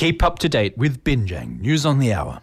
Keep up to date with Binjang News on the Hour.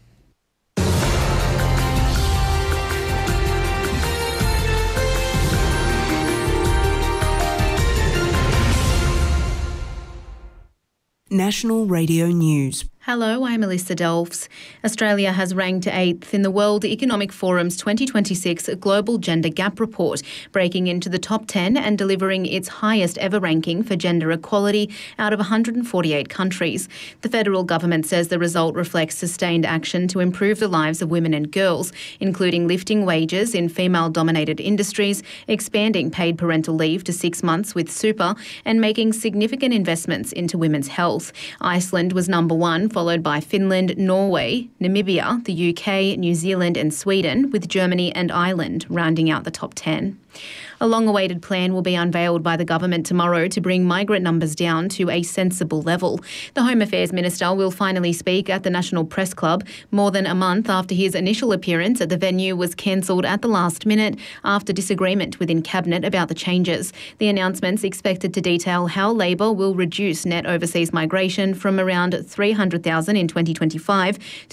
National Radio News. Hello, I'm Melissa Delfs. Australia has ranked 8th in the World Economic Forum's 2026 Global Gender Gap Report, breaking into the top 10 and delivering its highest ever ranking for gender equality out of 148 countries. The federal government says the result reflects sustained action to improve the lives of women and girls, including lifting wages in female-dominated industries, expanding paid parental leave to 6 months with super, and making significant investments into women's health. Iceland was number 1, followed by Finland, Norway, Namibia, the UK, New Zealand and Sweden, with Germany and Ireland rounding out the top 10. A long-awaited plan will be unveiled by the government tomorrow to bring migrant numbers down to a sensible level. The Home Affairs Minister will finally speak at the National Press Club more than a month after his initial appearance at the venue was cancelled at the last minute after disagreement within Cabinet about the changes. The announcement's expected to detail how Labor will reduce net overseas migration from around 300,000 in 2025 to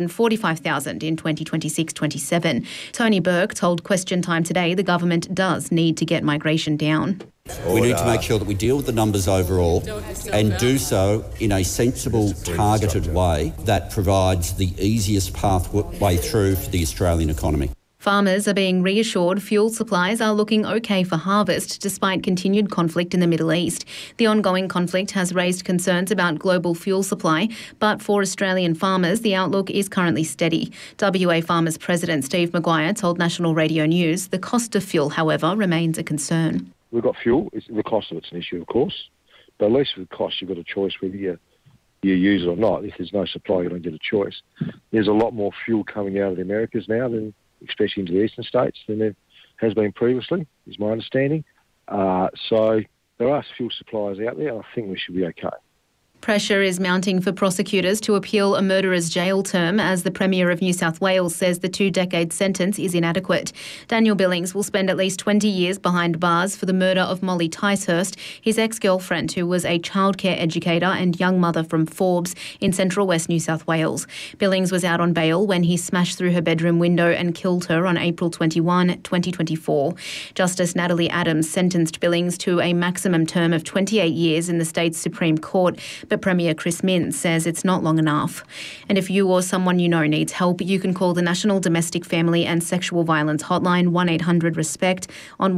245,000 in 2026-27. Tony Burke told Question Time today the government does need to get migration down. We need to make sure that we deal with the numbers overall and do so in a sensible, targeted way that provides the easiest pathway through for the Australian economy. Farmers are being reassured fuel supplies are looking okay for harvest despite continued conflict in the Middle East. The ongoing conflict has raised concerns about global fuel supply, but for Australian farmers, the outlook is currently steady. WA Farmers President Steve Maguire told National Radio News the cost of fuel, however, remains a concern. We've got fuel. The cost of it's an issue, of course, but at least with cost, you've got a choice whether you use it or not. If there's no supply, you don't get a choice. There's a lot more fuel coming out of the Americas now than especially into the eastern states, than there has been previously, is my understanding. So there are fuel suppliers out there. I think we should be okay. Pressure is mounting for prosecutors to appeal a murderer's jail term as the Premier of New South Wales says the 2-decade sentence is inadequate. Daniel Billings will spend at least 20 years behind bars for the murder of Molly Ticehurst, his ex-girlfriend who was a childcare educator and young mother from Forbes in central west New South Wales. Billings was out on bail when he smashed through her bedroom window and killed her on April 21, 2024. Justice Natalie Adams sentenced Billings to a maximum term of 28 years in the state's Supreme Court, but Premier Chris Minns says it's not long enough. And if you or someone you know needs help, you can call the National Domestic Family and Sexual Violence Hotline 1-800-RESPECT on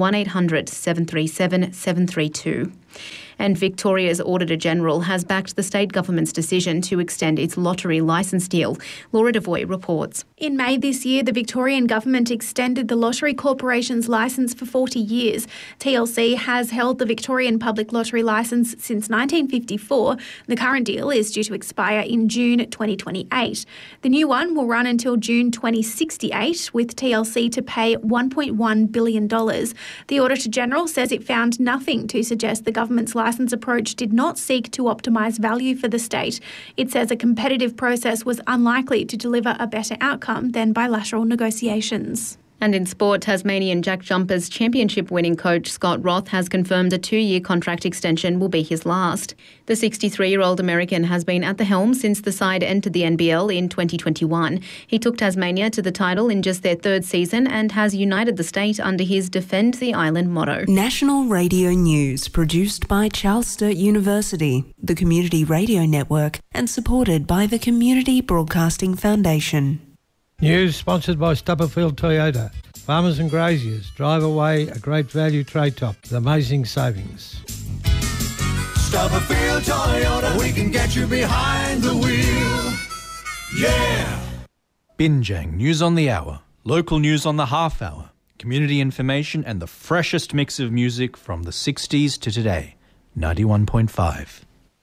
1-800-737-732. And Victoria's Auditor-General has backed the state government's decision to extend its lottery licence deal. Laura Devoy reports. In May this year, the Victorian government extended the Lottery Corporation's licence for 40 years. TLC has held the Victorian Public Lottery licence since 1954. The current deal is due to expire in June 2028. The new one will run until June 2068, with TLC to pay $1.1 billion. The Auditor-General says it found nothing to suggest the government's licence approach did not seek to optimise value for the state. It says a competitive process was unlikely to deliver a better outcome than bilateral negotiations. And in sport, Tasmanian Jack Jumpers championship winning coach Scott Roth has confirmed a 2-year contract extension will be his last. The 63-year-old American has been at the helm since the side entered the NBL in 2021. He took Tasmania to the title in just their 3rd season and has united the state under his Defend the Island motto. National Radio News, produced by Charles Sturt University, the Community Radio Network, and supported by the Community Broadcasting Foundation. News sponsored by Stubberfield Toyota. Farmers and graziers, drive away a great value trade top with amazing savings. Stubberfield Toyota, we can get you behind the wheel. Yeah! Binjang News on the Hour, local news on the half hour, community information and the freshest mix of music from the 60s to today. 91.5.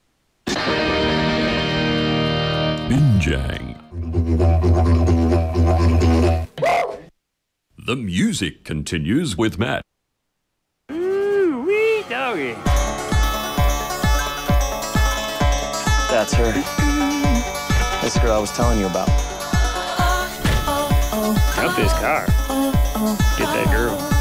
Binjang. The music continues with Matt. Ooh-wee doggy. That's her. That's the girl I was telling you about. Jump this car. Get that girl.